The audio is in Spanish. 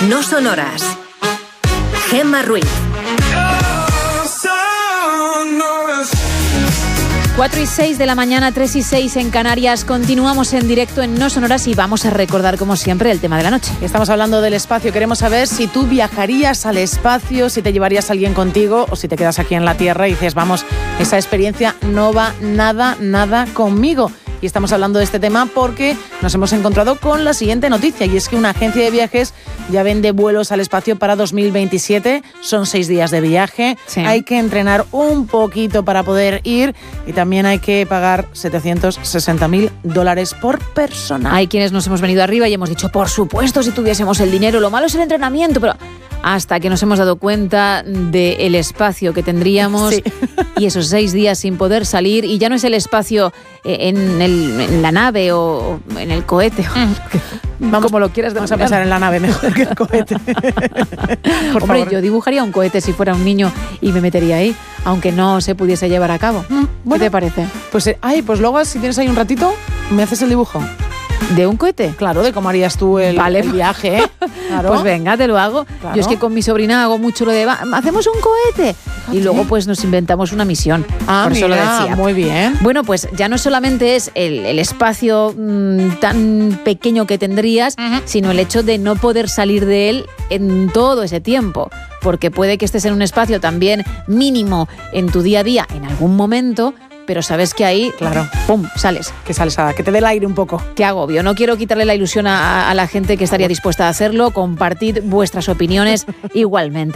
No son horas. Gemma Ruiz. 4:06 de la mañana, 3:06 en Canarias. Continuamos en directo en No Son Horas y vamos a recordar, como siempre, el tema de la noche. Estamos hablando del espacio. Queremos saber si tú viajarías al espacio, si te llevarías a alguien contigo o si te quedas aquí en la Tierra y dices, vamos, esa experiencia no va nada conmigo. Y estamos hablando de este tema porque nos hemos encontrado con la siguiente noticia, y es que una agencia de viajes ya vende vuelos al espacio para 2027. Son 6 días de viaje. Sí. Hay que entrenar un poquito para poder ir y también hay que pagar $760,000 por persona. Hay quienes nos hemos venido arriba y hemos dicho, por supuesto, si tuviésemos el dinero, lo malo es el entrenamiento, pero hasta que nos hemos dado cuenta del espacio que tendríamos, sí. Y esos 6 días sin poder salir, y ya no es el espacio en la nave o en el cohete. Vamos, como lo quieras, vamos a pasar en la nave mejor que el cohete. Hombre, favor. Yo dibujaría un cohete si fuera un niño y me metería ahí, aunque no se pudiese llevar a cabo. ¿Qué te parece? Pues luego, si tienes ahí un ratito, me haces el dibujo. ¿De un cohete? Claro, de cómo harías tú el viaje, ¿eh? Claro. Pues venga, te lo hago. Claro. Yo es que con mi sobrina hago mucho lo de hacemos un cohete. Y luego pues nos inventamos una misión. Por eso lo decía. Muy bien. Bueno, pues ya no solamente es el espacio tan pequeño que tendrías, sino el hecho de no poder salir de él en todo ese tiempo. Porque puede que estés en un espacio también mínimo en tu día a día en algún momento, pero sabes que ahí, claro, ¡pum!, sales. Que sales que te dé el aire un poco. Qué agobio. No quiero quitarle la ilusión a la gente que estaría dispuesta a hacerlo. Compartid vuestras opiniones igualmente.